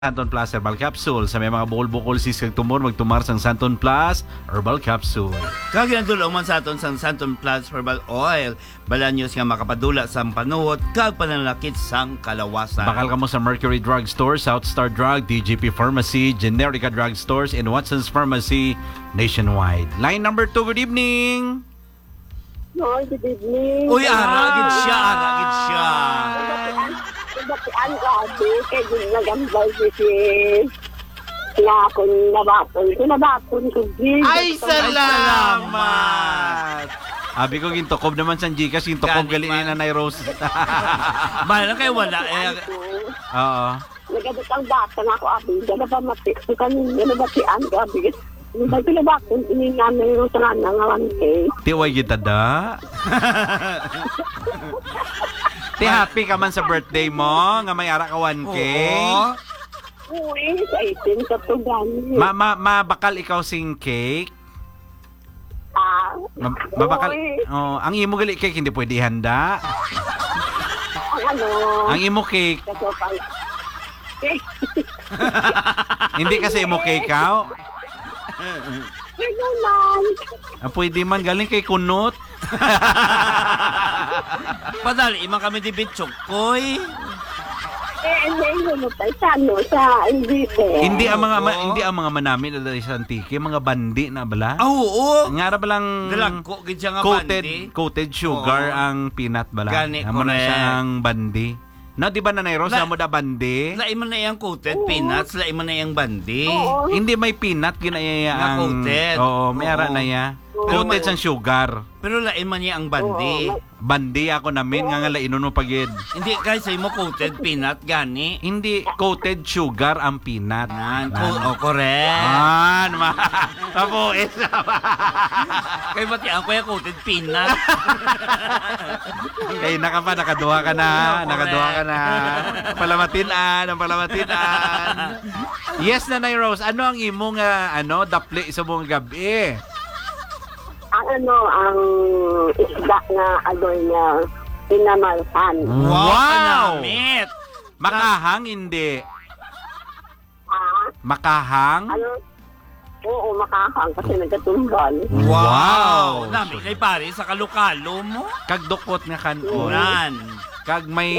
Santon Plus Herbal Capsule. Sa may mga bukol-bukol siskag tumor, magtumar sang Santon Plus Herbal Capsule. Kagyan tulong man sa aton sang Santon Plus Herbal Oil. Balanyos nga makapadula sa panuhot kag pananakit sang kalawasan. Bakal ka mo sa Mercury Drug Store, South Star Drug, DGP Pharmacy, Generica Drug Stores, and Watson's Pharmacy nationwide. Line number 2, good evening. No, good evening. Uy, aragid siya, aragid siya. Ang gabi, kaya yung nagambal si Sinakon Sinabakon ko. Ay, salamat! Abi ko gintokob naman sa Gcash, gintokob gali ni Nanay Rose. Mahal na kayo wala. Oo. Nagabot ang bata na ako, abi. Gana ba mati? Gana ba si Ang gabi? Hindi sinabakon, ininganay Rose na nangawan kay. Tiway kita da. Ti happy ka man sa birthday mo, nga may ara ka 1K. Uy, sa itin ka to gani. Mabakal ikaw sing cake. Mabakal. Oh, ang imo gali cake hindi pwede ihanda. Ang ano? Ang imo cake. Hindi kasi imo cake ka. Pwede man galing kay kunot. Padali, imang kami di bitsukoy. Hindi ang mga manami na dali sa antike, mga bandi na bala. Oo. Ngara balang dalagko gid siya nga bandi. Coated sugar ang peanut bala. Gani, amo na correct. siya ang bandi. No, di ba Nanay Rose, mo da bandi? Lain mo na yung coated peanuts, lain mo na yung bandi. Hindi may peanut ginaya Na ang coated. Oo, may ara na ya. Coated sang sugar. Pero lain man niya ang bandi. Bandi ako namin nga lainon mo pagid. Hindi guys, say mo coated peanut gani. Hindi coated sugar ang peanut. Correct. Tapo Kay bati ang kuya coated peanut. Kay nakaduha ka na. Ang palamatinan. Yes, Nanay Rose, ano ang imong dapli sa buong gabi? Ang isda na niya, pinamalhan. Wow! Namit! Makahang hindi. Ha? Makahang? Oo, makahang kasi nagkatumbal. Wow! Namit kay pare sa kalukalo mo. Kag dukot nga kanon. Uran. Kag may...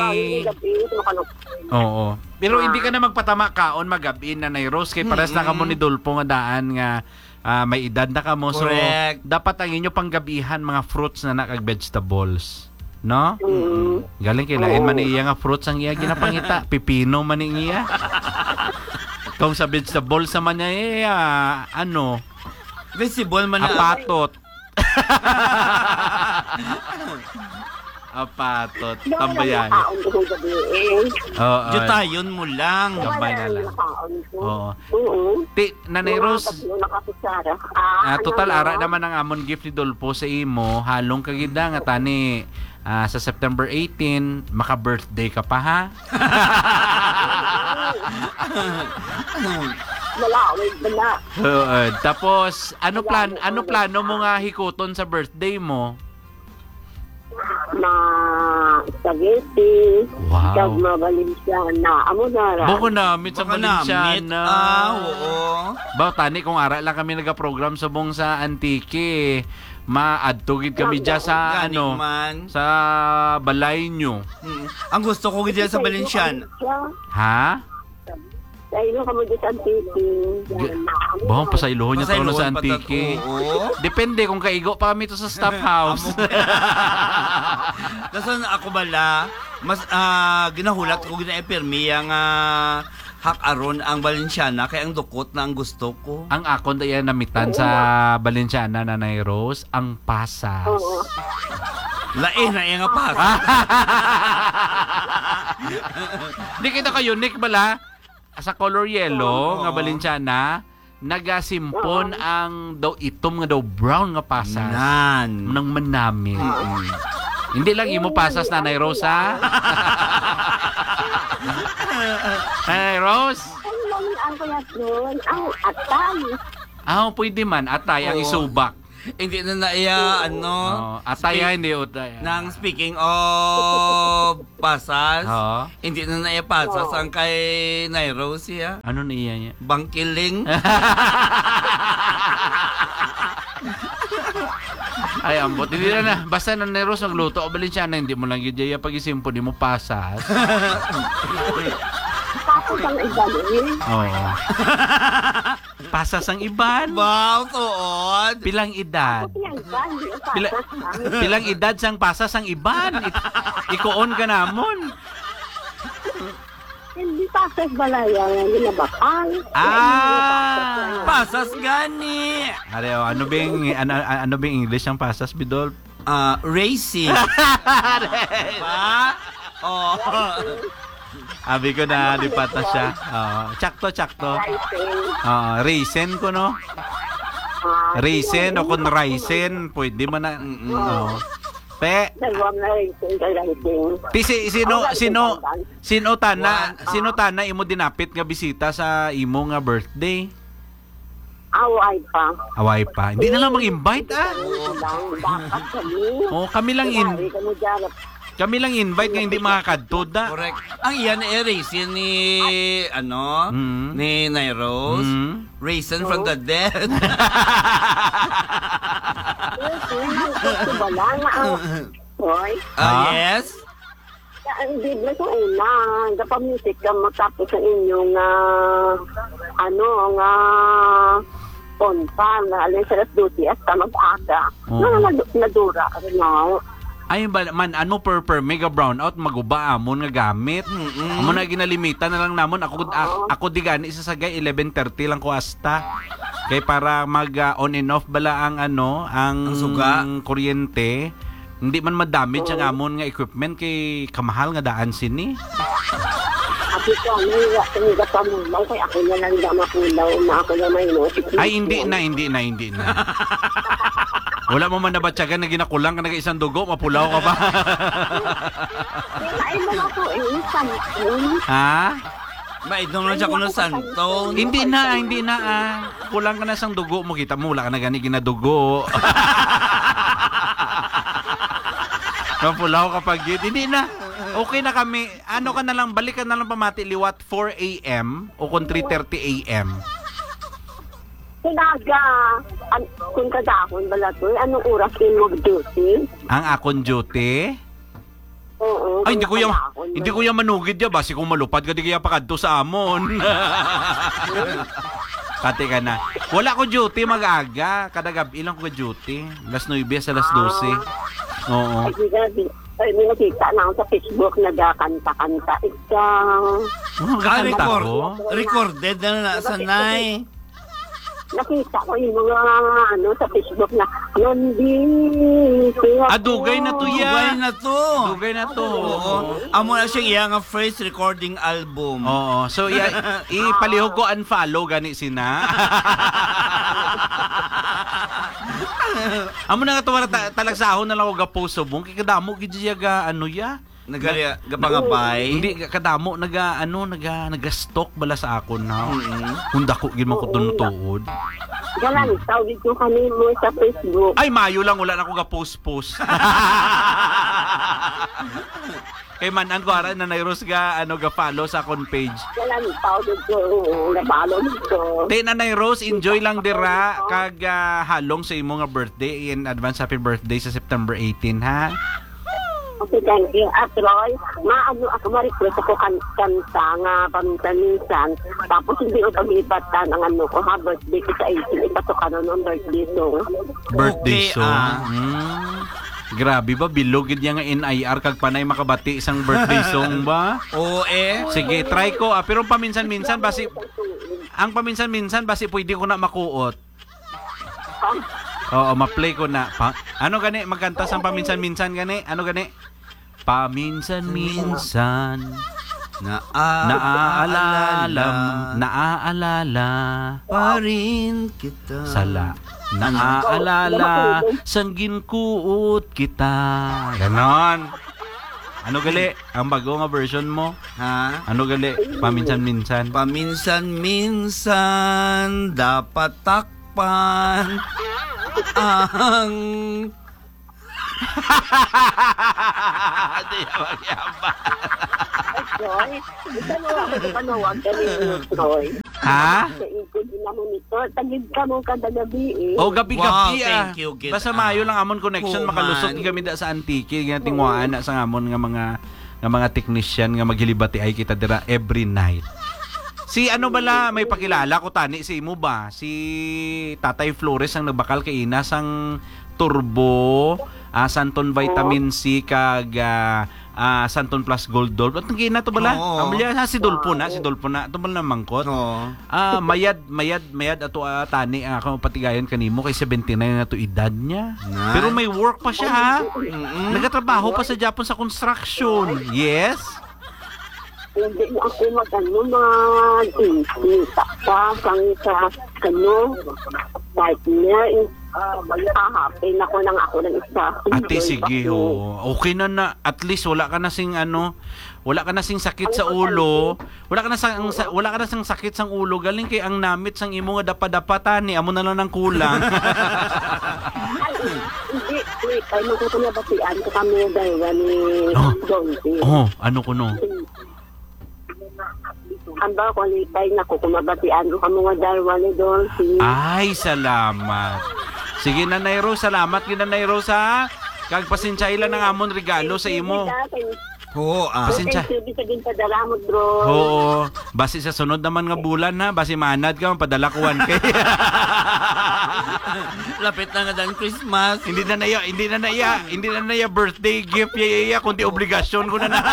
Oo. Pero hindi ka na magpatama kaon magabi, Nanay Rose. Kay pares na ka mo ni Dulpo nga daan nga may edad na ka mo. So, correct. dapat ang inyo panggabihan mga fruits na nakag vegetables. No? Galing kay lain man iya nga fruits ang iya ginapangita. Pipino man iya. Kung sa vegetables naman niya, Visible man na. apatot. Apatot. Tambayan. Oo. Jutayon mo lang. Gabay na lang. Oo. Oo. Nanay Rose, Ano total ara naman ang amon gift ni Dolpo sa imo. Halong kagida nga tani sa September 18 maka-birthday ka pa ha. Tapos ano plano mo nga hikuton sa birthday mo? Na spaghetti. Wow. Kag mabalinsyan amo na. Buko namit sa Baka namit. Valenciana. Oo. Ba tani kung ara lang kami nagaprogram sa buong sa Antique, maadtugid kami dyan sa Gani man. sa balay nyo. Ang gusto ko gid sa Valencian. Ha? Sa ilo ka mo dito sa Antique. Bahong pasailuhon niya tawag sa Pasailuhon pa Antique. ta- oo. Depende kung kaigo pa kami to sa staff house. Tapos ako bala, mas ginahulat ko gina-epirmi ang hak-aron ang Valenciana kaya ang dukot na ang gusto ko. Ang akon daya namitan sa Valenciana, Nanay Rose, ang pasas. Oo. Lain na yung pas. Di kita ka unique bala sa color yellow nga Valenciana, nagasimpon ang daw itom nga daw brown nga pasas. Nan. Nang manami. Hindi lang imo pasas, Nanay Rose, ha? Nanay Rose? Ang kuya doon, ang atay. Pwede man. Atay ang Oo. isubak. Hindi na naiya, Ataya, hindi utaya. nang speaking of pasas, Oo. hindi na naiya pasas ang kay Nairo siya. Ano niya niya? Bangkiling. Ay, ambot. Hindi na. Basta na Neros nagluto o Balenciana, hindi mo lang yun pag-isimpo, di mo pasas. Tapos ang iba niya. Oo. Pasas ang iban. Wow, tuod. Pilang edad? Tapos yung iba, hindi yung Pila, pasas lang. pilang edad sang pasas ang iban? Ikoon ka namon. Hindi pasas balaya, hindi na bakal. Pasas gani. Ano bing English ang pasas, Bidol? Racing. Pa? Oh. Abi ko na di patas siya. Tsakto. Raisin ko no. Raisin o kung raisin, pwede mo na. Pe. Dalawang na racing kay racing. Sino tana imo dinapit nga bisita sa imo nga birthday? Away pa. Away pa. Hindi na lang mag-invite Dapat kami. Kami lang Yari ka mo dyan. Kami lang invite nga hindi makakadto da. Correct. Ang iyan racing ni ni Nairos. Raisin from the dead. Wala nga. Hoy. Yes. Hindi na sa una. Dapat music ka matapos sa inyong ponta na alin sa las 12 hasta mag-aga. Nadura. Ay man ano per mega brownout maguba amon nga gamit. Amo na ginalimitan na lang namon ako di gani isasagay 11:30 lang ko hasta. Kay para mag on and off bala ang ang suga kuryente. Hindi man madamage ang amon nga equipment kay kamahal nga daan sini. Ako ko nila pa mo lang kay ako na lang da mapulaw na ako na may Ay hindi na. Wala mo man nabatyagan na ginakulang ka na isang dugo, mapulaw ka ba? Ay mo ako sample. Ha? Maidong lang siya ko ng santo. Hindi na. Kulang ka na sang dugo mo, kita mo, wala ka na gani ginadugo. Mapulaw kapag yun. Hindi na. Okay na kami. Ano ka na lang, balik ka na lang pamati liwat 4 a.m. o kung 3:30 a.m. Sinaga, kung kadakon bala to, anong oras in mag-duty? Ang akon duty? Oo. Ay, hindi ko yung manugid ya. Basi kung malupad ka, di kaya pakadto sa amon. Pati ka na. Wala ko duty mag-aga. Kada gabi lang ko duty. Las 9 sa las 12. Oo. Ay, may nakita na ako sa Facebook, nagkakanta-kanta. Isang... Kakanta ko? Recorded na sanay. Nakita ko yung mga sa Facebook na nandito ako. Dugay na to ya. Dugay na to. Oo. Amo na siyang iya nga first recording album. Oo. So, ipalihog ko unfollow gani sina. Amo na nga tuwara talagsahon na lang ko gapost subong. Kikadamo gidiyaga Nagalya gapangabay. Hindi kadamo naga-stock bala sa akon na. Hunda ko gid man ko tuod. Galang tawag ko kami mo sa Facebook. Ay mayo lang wala na ko ga-post. Kay manan ko ara na Nairos ga ga-follow sa akon page. Galang tawag ko na-follow ko. Te na Nairos, enjoy lang dira kag halong sa imo nga birthday. In advance happy birthday sa September 18 ha. Okay, thank you. At Roy, ako ma-request ako kanta nga paminsan-minsan. Tapos hindi ko kamibat ng ko ha, birthday ko sa 18. Ipato ka nun birthday song. Birthday song? Grabe ba, bilogid niya nga NIR kag panay makabati isang birthday song ba? Oo Sige, try ko. Pero paminsan-minsan, basi pwede ko na makuot. Oo, ma-play ko na. Ano gani? Magkanta sa paminsan-minsan gani? Ano gani? Paminsan-minsan naaalala pa rin kita. Sala. Naaalala sanggin kuot kita. Ganon. Ano gali? Ang bago nga version mo? Ha? Ano gali? Paminsan-minsan. Paminsan-minsan dapat takpan Ang Di magyabang. Troy, isa mo ako panawag kami Troy. Ha? Sa ikot din mo nito. Tagid ka mo kada gabi eh. Oh, gabi-gabi Wow, thank you, Gid. Basta maayo lang amon connection, Human. makalusot kami da sa Antique, nga tingwaan na sa amon nga mga technician nga maghilibati ay kita dira every night. Si ano bala, may pakilala ko tani si imo ba? Si Tatay Flores ang nagbakal kay ina sang Turbo, Santon Vitamin C kag Santon Plus Gold Dolp. At ngina to bala? Oo. Amalya si Dolpo na. To bala na mangkot. no. Mayad ato tani ako patigayon kanimo kay 79 na to edad niya. Na? Pero may work pa siya ha. Nagatrabaho pa sa Japan sa construction. Yes. Hindi mo ako mag-insita pa sa partner. Happy na ko lang ako ng isa. Ate sige ho. Okay na at least wala ka na sing sakit sa ulo. Wala ka na sing sakit sa ulo galing kay ang namit sang imo nga dapadapatan ni amo na lang ng kulang. Hindi, wait. Ay, magkukunabatian ko kami dahil ni Donty. Ano ko no? Amba ko litay na ko kumabatian ko kamo nga darwa ni Donty. Ay, salamat. Sige Nanay Rose, salamat gid Nanay Rose ha. Kag pasensya lang ng amon regalo sa imo. Oo, Pasensya. Thank you sa ginpadala mo, bro. Oo. Basi sa sunod naman nga bulan ha, basi manad ka padala ko 1K. lapit na nga dan Christmas. Hindi na naya birthday gift yaya kundi obligasyon ko na.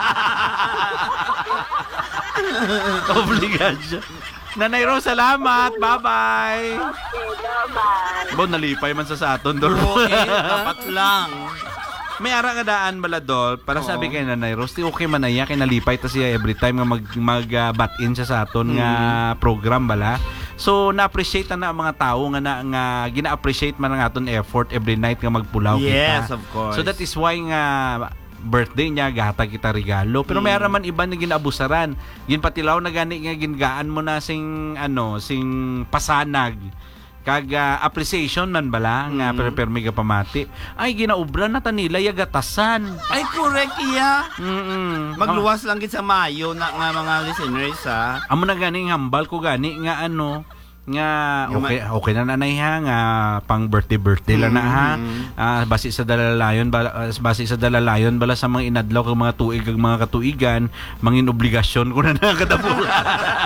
Obligasyon. Nanay Rose, salamat. Bye-bye. Bye-bye. Bo, nalipay man sa aton, Dol. Oo, dapat lang. May ara nga daan bala, Dol. Para sabi kay Nanay Rose, okay man na iya, kay nalipay ta siya every time nga mag-bat-in siya sa aton nga program bala. So, na-appreciate na ang mga tao nga gina-appreciate man ang aton effort every night nga magpulaw kita. Yes, of course. So, that is why nga birthday niya, gahatag kita regalo. Pero may araman iba na ginabusaran. Yun patilaw na gani nga gingaan mo na sing pasanag. Kag appreciation man bala nga permi ka pamati. Ay ginaubra na tanila yagatasan. Ay, correct iya. Magluwas. Magluwas lang gid sa Mayo na nga mga listeners ha. Amo na gani hambal ko gani nga nga okay na nanay ha nga pang birthday lang na ha. Basi sa dalalayon bala sa mga inadlaw kag mga tuig kag mga katuigan mangin obligasyon ko na nakadabulan.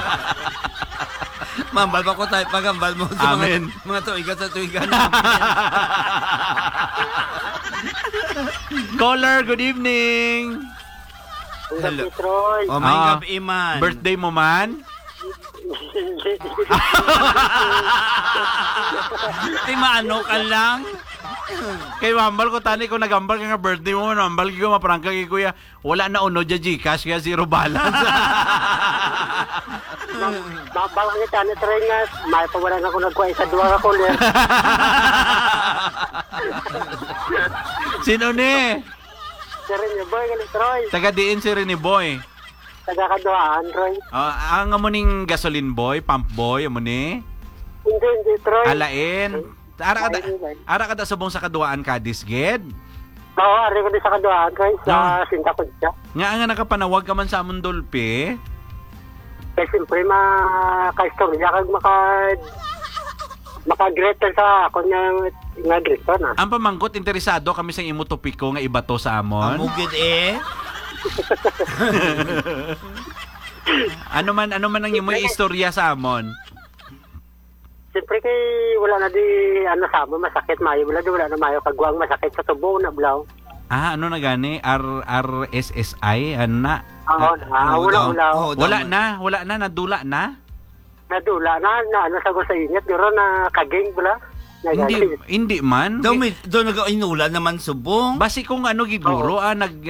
Mambal pa ko tayo pagambal mo sa Amen. mga tuigan sa tuigan. Caller, good evening. Hello. Troy. Oh my God, Iman. Birthday mo man? Ay, maano ka lang? Kay mambal ko tani ko nagambal ka nga birthday mo, mambal ko maprangka kay kuya. Wala na uno dya Gcash kaya zero balance. Babang nga tani Troy nga. May pawalan ako nagkuha sa duwa ko le. Sino ni? Sir ni boy gali Troy. Taga diin si Rene Boy. Tagakaduhaan Troy. Ang amo ning gasoline boy, pump boy, amo ni? Hindi Troy. Alain. Ara kada subong sa kaduaan kadis ged. Oo, ari ko di sa kaduhaan Troy. Sa sinta ko siya. Nga nakapanawag ka man sa amon Dolpe. Kaya siyempre maka-istorya kag maka-greet sa ako nga greet na. Ang pamangkot interesado kami sa imo topiko nga iba to sa amon. Amugid eh. Ano man ang imo istorya sa amon? Siyempre kay wala na di sa mo masakit mayo wala na mayo kagwang masakit sa tubo na blaw. Ano na gani? RSSI? Ano na? Wala na, nadula na? Nadula na sa ko sa init guro na kaging bala. Hindi man. Daw nag-inulan naman subong. Basi kung giguro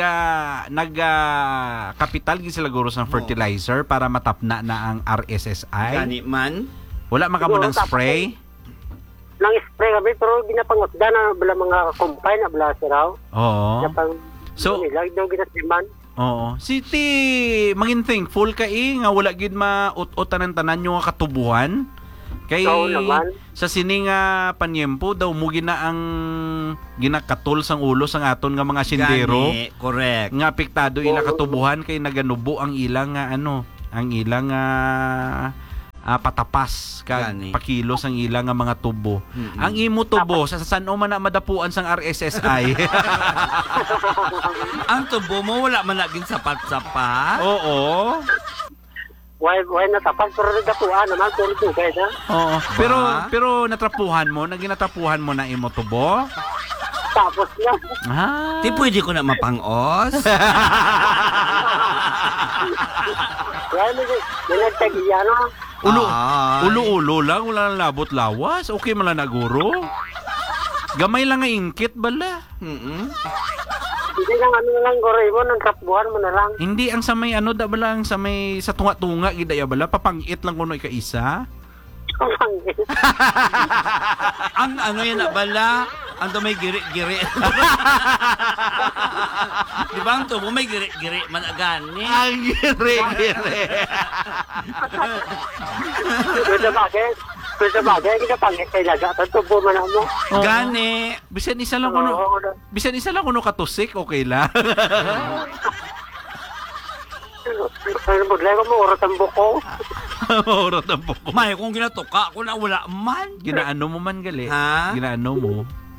kapital gid sila guro sa fertilizer para matapna na ang RSSI. Gani man. Wala makamo ng spray. Nang spray kami pero ginapangutda na bala mga combine na bala siraw. Oo. So nilag daw ginasiman. Oo. Siti mangin thankful ka nga wala gid maut-utan ng tanan yung katubuhan. Kay Oo naman. sa sining panyempo daw mo gina ang ginakatol sang ulo sang aton nga mga sindero. Gani, correct. Nga apektado ila katubuhan kay naganubo ang ilang ang ilang patapas kag Gani. pakilos ang ilang nga mga tubo. Ang imo tubo sa saan man na madapuan sang RSSI. Ang tubo mo wala man naging sapat-sapat. Oo. Why natapag pero nagdapuan naman kung tubay na. Oo. Ba? Pero natrapuhan mo, naginatrapuhan mo na imo tubo? Tapos na. Ah. Di pwede ko na mapangos. Kaya nagtagiya no. Ay. Ulo-ulo lang, wala nang labot lawas. Okay man lang naguro. Gamay lang nga ingkit bala. Hindi lang lang goray mo, nang kapbuhan mo na lang. Hindi ang sa may da bala ang sa may sa tunga-tunga gidaya bala papangit lang kuno ika-isa. Ang yan na bala, ang may giri-giri. Di ba ang tubo may giri-giri man agani? Ang gire-gire. Pwede bagay, hindi ka pangit kay laga. Tubo man mo. Oo. Gani. Bisan isa lang kuno katusik, okay lang. Ano mo, lego mo, oras ang buko. Maurot ang buko. May kung ginatuka ko na wala man. Ginaano mo man gali. Ha? Ginaano mo.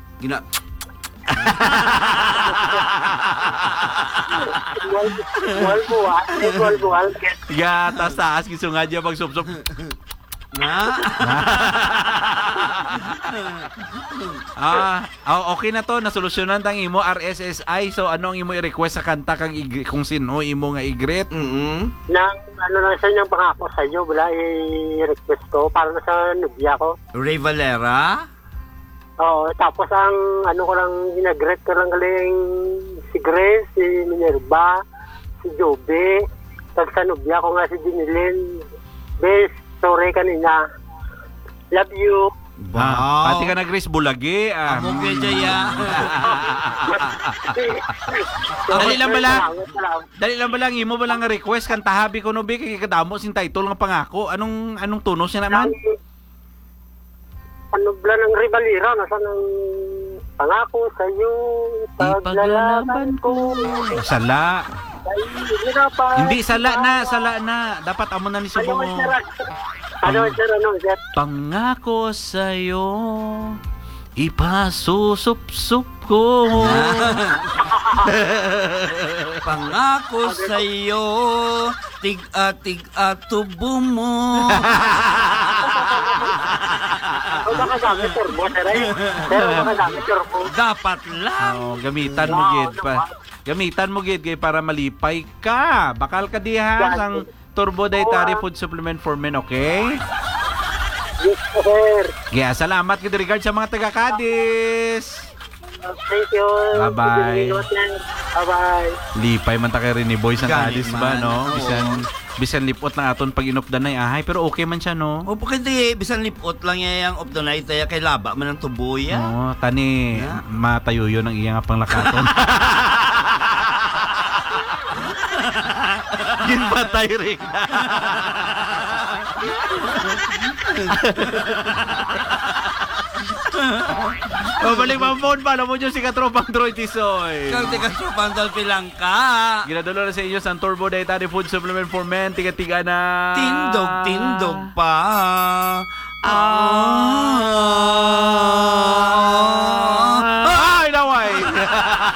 Buwal. Ya, taas giso nga diya pag sup-sup. Na? Okay na to, nasolusyonan tang imo RSSI. So ano ang imo i-request sa kanta kang kung sino imo nga i-greet? Nang ano lang sa inyong pangako sa iyo, wala i-request ko para na sa nubya ko. Ray Valera? Oo, tapos ang ano ko lang ginagret ko lang galing si Grace, si Minerva, si Jobe, tag sa nubya ko nga si Jinilin. Best, sorry kanina. Love you. Pati ka na Grace Bulagi. Amo kaya Jaya. Dali lang bala imo ba lang nga request kan tahabi ko no bi kay kadamo sin title nga pangako. Anong tunos niya naman? Ano bla ng ribalira nasa ng pangako sa iyo paglalaban ko. Sala. Hindi sala na. Dapat amo na ni subo mo. Ano sir? Pangako sa'yo, ipasusup-sup ko. Pangako sa'yo, tig-a tubo mo. O baka gamit turbo, sir. Pero baka gamit turbo. Dapat lang. Gamitan mo gid pa. Gamitan mo gid kay para malipay ka. Bakal ka diha sang Turbo Dietary Food Supplement for Men, okay? Yes, sir. Yeah, salamat gid regard sa mga taga-Cadiz. Thank you. Bye-bye. Bye-bye. Lipay man ta kay ni Boy sa Gani Cadiz ba, man, no? oo. Bisan lipot na aton pag inupdan na ahay, pero okay man siya, no? O pagkandi, bisan lipot lang yung of the night, kay laba man ang tubo ya. Oo, tani matayo yun ang iya nga panglakaton. Ginbatay rin. Balik mga phone pa. Alam mo dyan si Katropang Troy Tisoy. Kang tigas ko pandal pilang ka. Ginadalo na sa inyo sa Turbo Dietary Food Supplement for Men. Tiga-tiga na. Tindog pa. Ah.